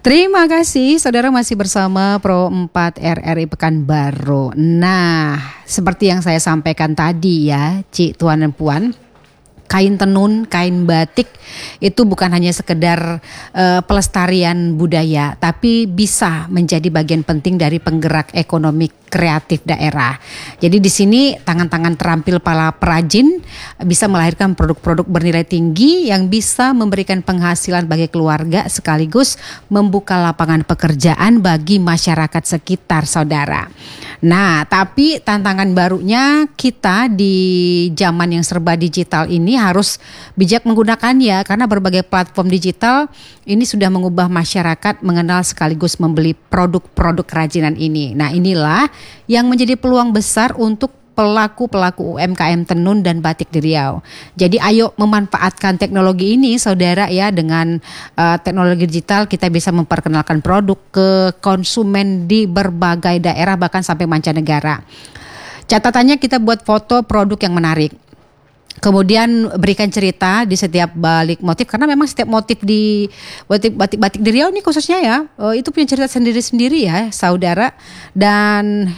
Terima kasih, saudara masih bersama Pro 4 RRI Pekanbaru. Nah, seperti yang saya sampaikan tadi ya, Cik, Tuan dan Puan, kain tenun, kain batik itu bukan hanya sekedar pelestarian budaya, tapi bisa menjadi bagian penting dari penggerak ekonomi kreatif daerah. Jadi di sini tangan-tangan terampil para perajin bisa melahirkan produk-produk bernilai tinggi yang bisa memberikan penghasilan bagi keluarga sekaligus membuka lapangan pekerjaan bagi masyarakat sekitar, saudara. Nah, tapi tantangan barunya kita di zaman yang serba digital ini harus bijak menggunakannya karena berbagai platform digital ini sudah mengubah masyarakat mengenal sekaligus membeli produk-produk kerajinan ini. Nah, inilah yang menjadi peluang besar untuk pelaku-pelaku UMKM tenun dan batik di Riau. Jadi ayo memanfaatkan teknologi ini, saudara ya, dengan teknologi digital kita bisa memperkenalkan produk ke konsumen di berbagai daerah bahkan sampai mancanegara. Catatannya kita buat foto produk yang menarik. Kemudian berikan cerita di setiap balik motif karena memang setiap motif di batik di Riau ini khususnya ya itu punya cerita sendiri-sendiri ya, saudara, dan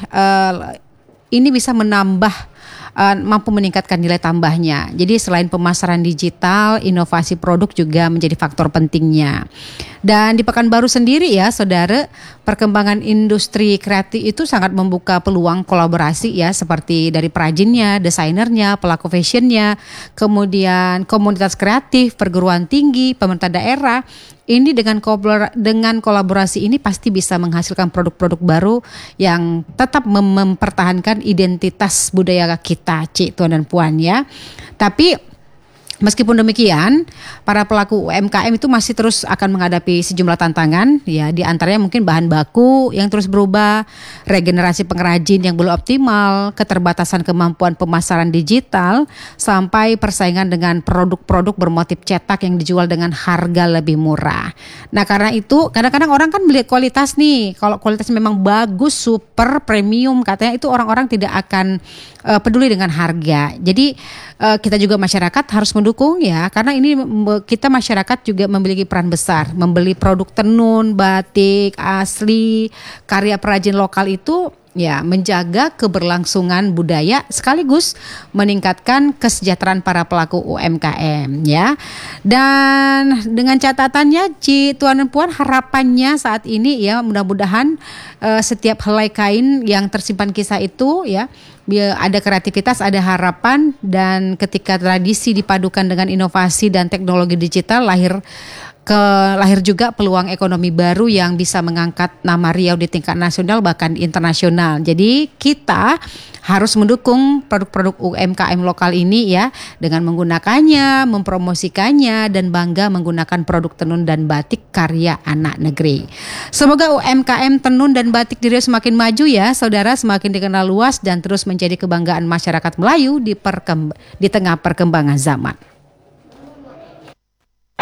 ini bisa mampu meningkatkan nilai tambahnya. Jadi selain pemasaran digital, inovasi produk juga menjadi faktor pentingnya. Dan di Pekanbaru sendiri ya, saudara, perkembangan industri kreatif itu sangat membuka peluang kolaborasi ya, seperti dari perajinnya, desainernya, pelaku fashionnya, kemudian komunitas kreatif, perguruan tinggi, pemerintah daerah. Ini dengan kolaborasi ini pasti bisa menghasilkan produk-produk baru yang tetap mempertahankan identitas budaya kita, Cik, Tuan dan Puan ya. Tapi meskipun demikian, para pelaku UMKM itu masih terus akan menghadapi sejumlah tantangan ya, di antaranya mungkin bahan baku yang terus berubah, regenerasi pengrajin yang belum optimal, keterbatasan kemampuan pemasaran digital, sampai persaingan dengan produk-produk bermotif cetak yang dijual dengan harga lebih murah. Nah, karena itu kadang-kadang orang kan melihat kualitas nih, kalau kualitasnya memang bagus, super premium, katanya itu orang-orang tidak akan peduli dengan harga. Jadi kita juga masyarakat harus mendukung ya, karena ini kita masyarakat juga memiliki peran besar membeli produk tenun, batik asli, karya perajin lokal itu ya, menjaga keberlangsungan budaya sekaligus meningkatkan kesejahteraan para pelaku UMKM ya. Dan dengan catatannya, Ci, Tuan dan Puan, harapannya saat ini ya, mudah-mudahan setiap helai kain yang tersimpan kisah itu ya, ada kreativitas, ada harapan, dan ketika tradisi dipadukan dengan inovasi dan teknologi digital, lahir juga peluang ekonomi baru yang bisa mengangkat nama Riau di tingkat nasional bahkan internasional. Jadi kita harus mendukung produk-produk UMKM lokal ini ya, dengan menggunakannya, mempromosikannya, dan bangga menggunakan produk tenun dan batik karya anak negeri. Semoga UMKM tenun dan batik di Riau semakin maju ya, saudara, semakin dikenal luas dan terus menjadi kebanggaan masyarakat Melayu di tengah perkembangan zaman.